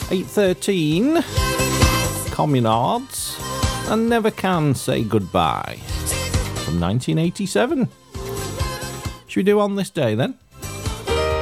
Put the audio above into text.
8:13. Communards and Never Can Say Goodbye from 1987. Should we do On This Day then?